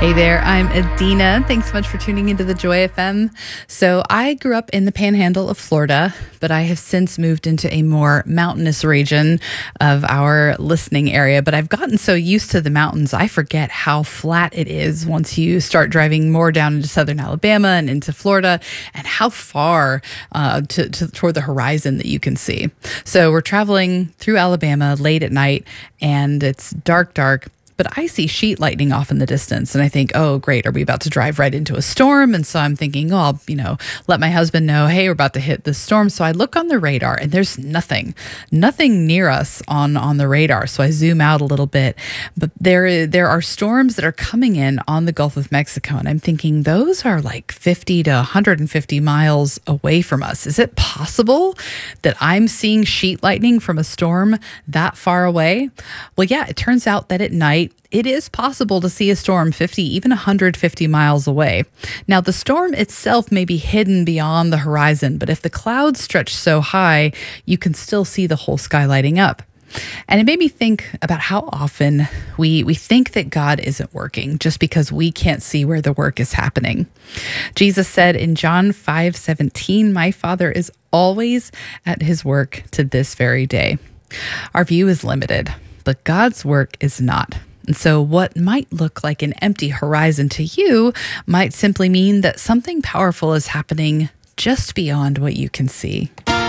Hey there, I'm Adina. Thanks so much for tuning into the Joy FM. So I grew up in the panhandle of Florida, but I have since moved into a more mountainous region of our listening area. But I've gotten so used to the mountains, I forget how flat it is once you start driving more down into southern Alabama and into Florida, and how far toward the horizon that you can see. So we're traveling through Alabama late at night, and it's dark. But I see sheet lightning off in the distance, and I think, oh, great, are we about to drive right into a storm? And so I'm thinking, oh, I'll, let my husband know, hey, we're about to hit this storm. So I look on the radar, and there's nothing near us on the radar. So I zoom out a little bit, but there are storms that are coming in on the Gulf of Mexico, and I'm thinking those are like 50 to 150 miles away from us. Is it possible that I'm seeing sheet lightning from a storm that far away? Well, yeah, it turns out that at night, it is possible to see a storm 50, even 150 miles away. Now, the storm itself may be hidden beyond the horizon, but if the clouds stretch so high, you can still see the whole sky lighting up. And it made me think about how often we think that God isn't working just because we can't see where the work is happening. Jesus said in John 5:17, "My Father is always at his work to this very day." Our view is limited, but God's work is not. And so what might look like an empty horizon to you might simply mean that something powerful is happening just beyond what you can see.